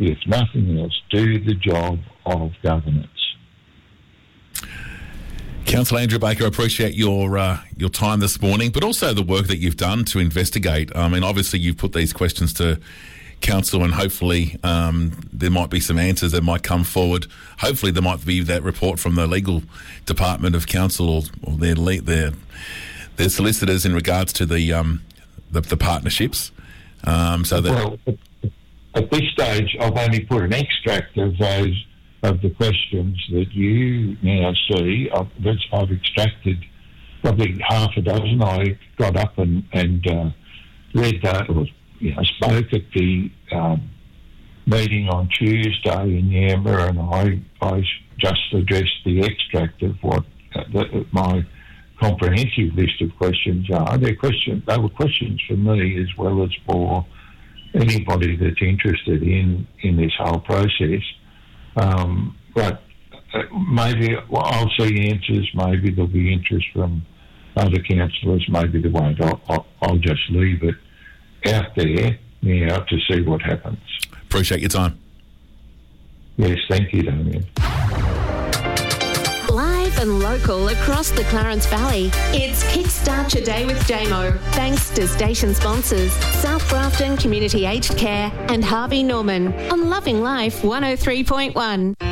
if nothing else, do the job of governance. Councillor Andrew Baker, I appreciate your time this morning, but also the work that you've done to investigate. I mean, obviously you've put these questions to Council, and hopefully there might be some answers that might come forward. Hopefully there might be that report from the legal department of Council or their solicitors in regards to the partnerships. Well, at this stage, I've only put an extract of the questions that you now see. I've extracted probably half a dozen. I got up and read that, or spoke at the meeting on Tuesday in Yamba, and I just addressed the extract of what my comprehensive list of questions are. They were questions for me as well as for anybody that's interested in this whole process. But maybe I'll see answers. Maybe there'll be interest from other councillors. Maybe there won't. I'll just leave it out there now to see what happens. Appreciate your time. Yes, thank you, Damien. Live and local across the Clarence Valley, it's Kickstart Your Day with Damo. Thanks to station sponsors South Grafton Community Aged Care and Harvey Norman on Loving Life 103.1.